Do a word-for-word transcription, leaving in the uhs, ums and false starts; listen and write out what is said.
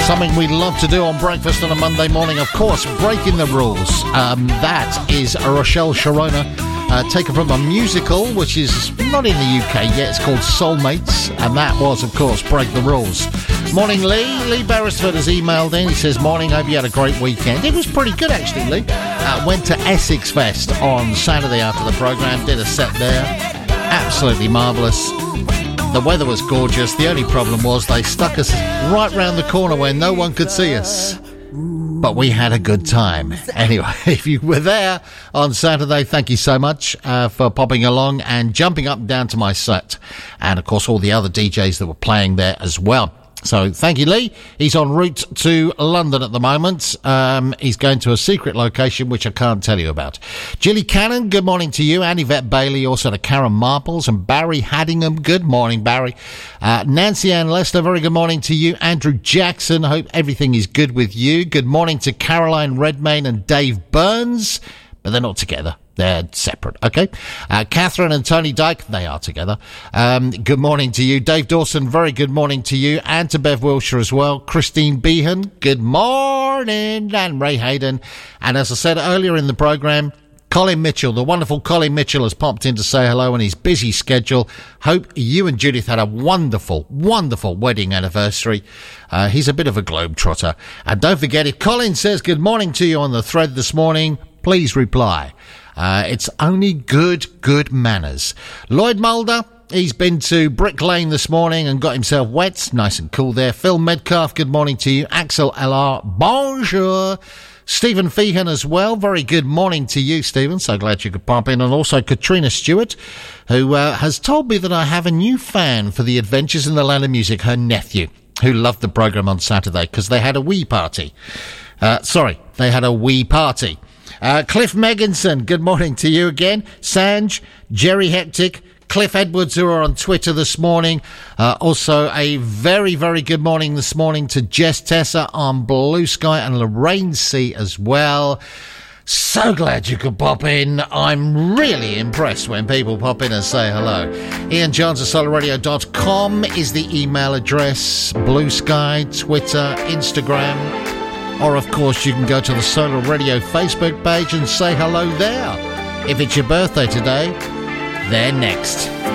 Something we love to do on breakfast on a Monday morning, of course, breaking the rules. Um, that is Rochelle Sharona, uh, taken from a musical, which is not in the U K yet. It's called Soulmates, and that was, of course, Break the Rules. Morning, Lee. Lee Beresford has emailed in. He says, morning, hope you had a great weekend. It was pretty good, actually, Lee. Uh, went to Essex Fest on Saturday after the programme, did a set there. Absolutely marvellous. The weather was gorgeous. The only problem was they stuck us right round the corner where no one could see us. But we had a good time. Anyway, if you were there on Saturday, thank you so much uh, for popping along and jumping up and down to my set. And, of course, all the other D Js that were playing there as well. So thank you, Lee. He's en route to London at the moment. Um, he's going to a secret location, which I can't tell you about. Jilly Cannon, good morning to you. And Yvette Bailey, also to Karen Marples. And Barry Haddingham, good morning, Barry. Uh, Nancy Ann Lester, very good morning to you. Andrew Jackson, hope everything is good with you. Good morning to Caroline Redmayne and Dave Burns. But they're not together. They're separate, okay? Uh, Catherine and Tony Dyke, they are together. Um, good morning to you. Dave Dawson, very good morning to you. And to Bev Wilshire as well. Christine Behan, good morning. And Ray Hayden. And as I said earlier in the programme, Colin Mitchell, the wonderful Colin Mitchell, has popped in to say hello on his busy schedule. Hope you and Judith had a wonderful, wonderful wedding anniversary. Uh, he's a bit of a globetrotter. And don't forget, if Colin says good morning to you on the thread this morning, please reply. Uh, it's only good, good manners. Lloyd Mulder, he's been to Brick Lane this morning and got himself wet. Nice and cool there. Phil Medcalf, good morning to you. Axel L R, bonjour. Stephen Feehan as well. Very good morning to you, Stephen. So glad you could pop in. And also Katrina Stewart, who uh, has told me that I have a new fan for the Adventures in the Land of Music, her nephew, who loved the programme on Saturday because they had a wee party. Uh, sorry, they had a wee party. Uh, Cliff Megginson, good morning to you again. Sanj, Jerry Hectic, Cliff Edwards, who are on Twitter this morning. Uh, also, a very, very good morning this morning to Jess Tessa on Blue Sky and Lorraine C as well. So glad you could pop in. I'm really impressed when people pop in and say hello. Ian Johns at solar radio dot com is the email address. Blue Sky, Twitter, Instagram. Or, of course, you can go to the Solar Radio Facebook page and say hello there. If it's your birthday today, they're next.